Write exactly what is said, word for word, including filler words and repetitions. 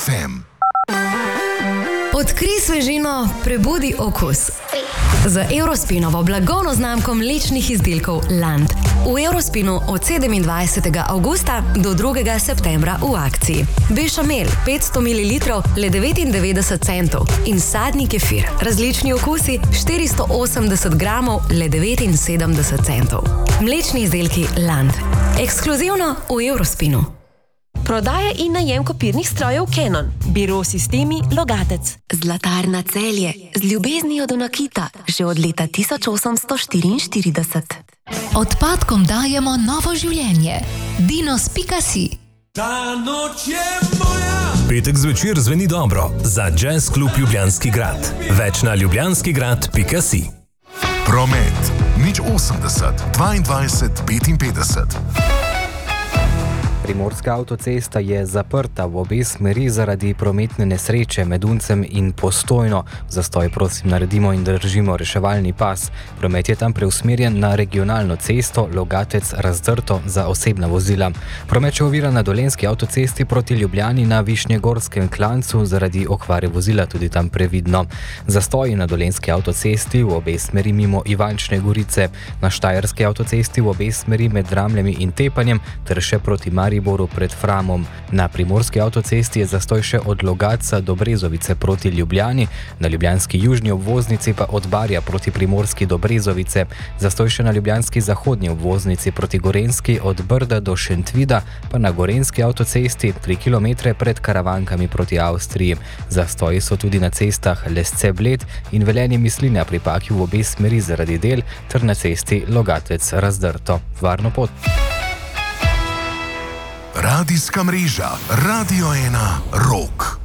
ef em. Odkrij svežino, prebudi okus. Z Eurospinovo blagovno znamko mlečnih izdelkov Land. V Eurospinu od sedemindvajsetega avgusta do drugega septembra v akciji. Bešamel petsto mililitrov le devetindevetdeset centov in sadni kefir, različni okusi štiristo osemdeset gramov le devetinsedemdeset centov. Mlečni izdelki Land. Ekskluzivno v Eurospinu. Prodaja in najem kopirnih strojev Canon. Biro Sistemi Logatec. Zlatarna Celje. Z ljubeznijo do nakita. Že od leta tisoč osemsto štiriinštirideset. Odpadkom dajemo novo življenje. Dinos pika si. Ta noč je moja. Petek zvečer zveni dobro za Jazz Klub Ljubljanski grad. Več na ljubljanskigrad pika si. Promet. Nič osemdeset, dvaindvajset, petinpetdeset. Primorska avtocesta je zaprta v obe smeri zaradi prometne nesreče med Uncem in Postojno. Zastoj prosim naredimo in držimo reševalni pas. Promet je tam preusmerjen na regionalno cesto Logatec-Razdrto za osebna vozila. Promet je oviran na Dolenjski avtocesti proti Ljubljani na Višnjegorskem klancu zaradi okvare vozila, tudi tam previdno. Zastoji na Dolenjski avtocesti v obe smeri mimo Ivančne Gorice, na Štajerski avtocesti v obe smeri med Dramljami in Tepanjem ter še proti Mariboru pred Framom. Na Primorski avtocesti je zastoj še od Logatca do Brezovice proti Ljubljani, na ljubljanski južni obvoznici pa od Barja proti Primorski do Brezovice, zastoj še na ljubljanski zahodni obvoznici proti Gorenjski od Brda do Šentvida, pa na Gorenjski avtocesti tri kilometre pred Karavankami proti Avstriji. Zastoji so tudi na cestah Lesce-Bled in Velenje Mislinja pri Paki v obe smeri zaradi del ter na cesti Logatec-Razdrto. Varno pot. Radijska mreža Radio ena Rog.